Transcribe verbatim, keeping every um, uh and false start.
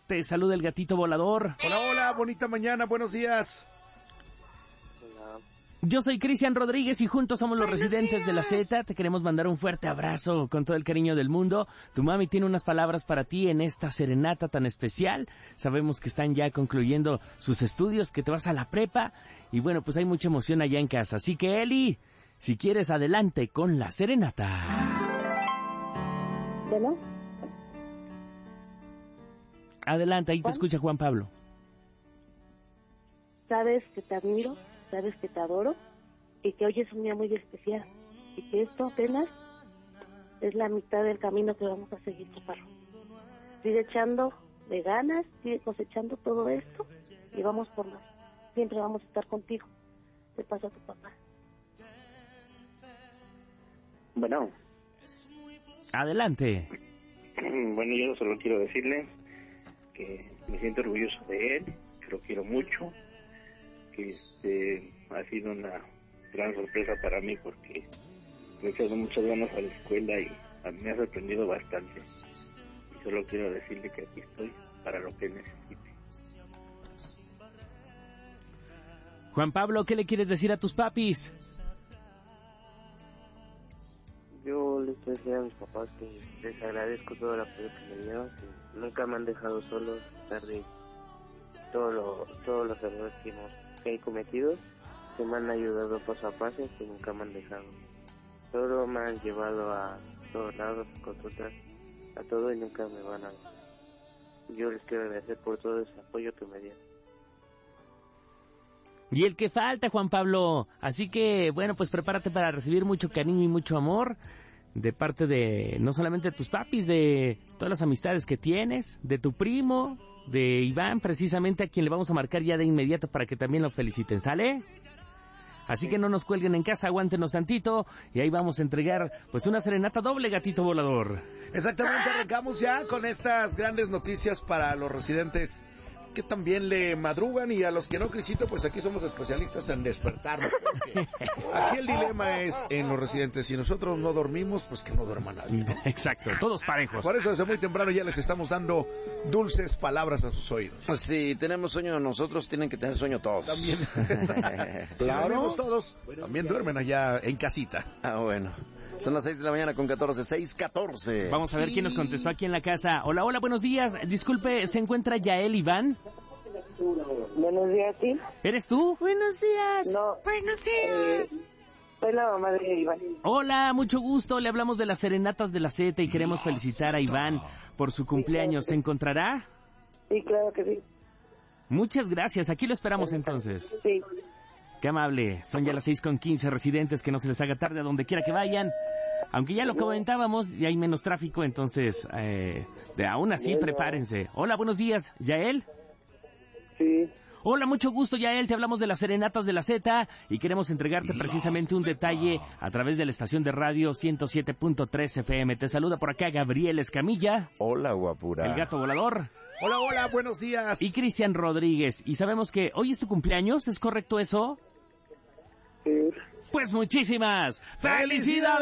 Te saluda el gatito volador. Hola, hola, bonita mañana, buenos días. Hola. Yo soy Cristian Rodríguez y juntos somos los Buenos residentes días. de la Z. Te queremos mandar un fuerte abrazo con todo el cariño del mundo. Tu mami tiene unas palabras para ti en esta serenata tan especial. Sabemos que están ya concluyendo sus estudios, que te vas a la prepa. Y bueno, pues hay mucha emoción allá en casa. Así que, Eli, si quieres, adelante con la serenata. Bueno, Adelante, ahí te escucha Juan Pablo. sabes que te admiro, sabes que te adoro y que hoy es un día muy especial y que esto apenas es la mitad del camino que vamos a seguir, chaparro. Sigue echando de ganas, sigue cosechando todo esto y vamos por más. Siempre vamos a estar contigo. Te paso a tu papá. Bueno, Adelante. bueno, yo solo quiero decirle que me siento orgulloso de él, que lo quiero mucho, que este ha sido una gran sorpresa para mí porque me he echado muchas ganas a la escuela y a mí me ha sorprendido bastante. Y solo quiero decirle que aquí estoy para lo que necesite. Juan Pablo, ¿qué le quieres decir a tus papis? Yo les quiero decir a mis papás que les agradezco todo el apoyo que me dieron, que nunca me han dejado solo a pesar de todo lo, todos los errores que, hemos, que he cometido, que me han ayudado paso a paso, que nunca me han dejado. Solo me han llevado a todos lados, a consultas, a todo y nunca me van a dejar. Yo les quiero agradecer por todo ese apoyo que me dieron. Y el que falta, Juan Pablo. Así que, bueno, pues prepárate para recibir mucho cariño y mucho amor de parte de, no solamente de tus papis, de todas las amistades que tienes, de tu primo, de Iván, precisamente, a quien le vamos a marcar ya de inmediato para que también lo feliciten, ¿sale? Así que no nos cuelguen en casa, aguántenos tantito y ahí vamos a entregar, pues, una serenata doble, gatito volador. Exactamente, arrancamos ya con estas grandes noticias para los residentes que también le madrugan y a los que no, Crisito, pues aquí somos especialistas en despertarnos. Aquí el dilema es en los residentes, si nosotros no dormimos, pues que no duerma nadie, ¿no? Exacto, todos parejos. Por eso desde muy temprano ya les estamos dando dulces palabras a sus oídos. Si tenemos sueño nosotros, tienen que tener sueño todos. También. Si dormimos todos, también duermen allá en casita. Ah, bueno. Son las seis de la mañana con catorce, seis catorce. Vamos a ver quién nos contestó aquí en la casa. Hola, hola, buenos días. Disculpe, ¿se encuentra Yael Iván? Buenos días, ¿sí? ¿Eres tú? Buenos días. No. Buenos Eh, soy la mamá de Iván. Hola, mucho gusto. Le hablamos de las serenatas de la Z y queremos felicitar a Iván por su cumpleaños. ¿Se encontrará? Sí, claro que sí. Muchas gracias. Aquí lo esperamos entonces. Sí. Qué amable. Son ya las seis con quince, residentes, que no se les haga tarde a donde quiera que vayan. Aunque ya lo comentábamos, ya hay menos tráfico, entonces, eh, de aún así, prepárense. Hola, buenos días. ¿Yael? Sí. Hola, mucho gusto, Yael. Te hablamos de las serenatas de la Z y queremos entregarte precisamente un detalle a través de la estación de radio ciento siete punto tres F M. Te saluda por acá Gabriel Escamilla. Hola, guapura. El gato volador. Hola, hola, buenos días. Y Cristian Rodríguez. Y sabemos que hoy es tu cumpleaños, ¿es correcto eso? Sí. Pues muchísimas felicidades.